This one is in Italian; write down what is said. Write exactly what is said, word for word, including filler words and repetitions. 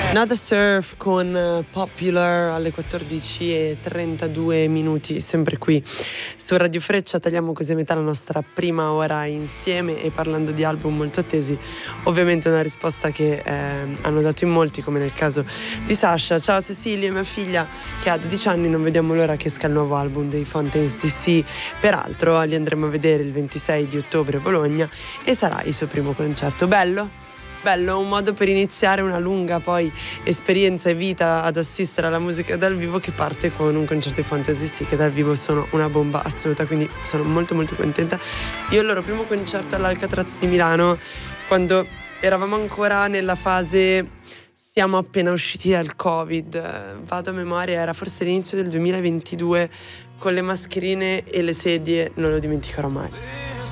Nada Surf con uh, Popular alle quattordici e trentadue minuti, sempre qui su Radio Freccia. Tagliamo così a metà la nostra prima ora insieme e parlando di album molto attesi, ovviamente una risposta che eh, hanno dato in molti, come nel caso di Sasha. Ciao Cecilia, mia figlia che ha dodici anni, non vediamo l'ora che esca il nuovo album dei Fountains D C. Peraltro li andremo a vedere il ventisei di ottobre a Bologna e sarà il suo primo concerto. Bello? Bello, un modo per iniziare una lunga poi esperienza e vita ad assistere alla musica dal vivo, che parte con un concerto di Fantasy Sì, che dal vivo sono una bomba assoluta, quindi sono molto molto contenta. Io il loro primo concerto all'Alcatraz di Milano, quando eravamo ancora nella fase siamo appena usciti dal Covid, vado a memoria, era forse l'inizio del duemilaventidue, con le mascherine e le sedie, non lo dimenticherò mai.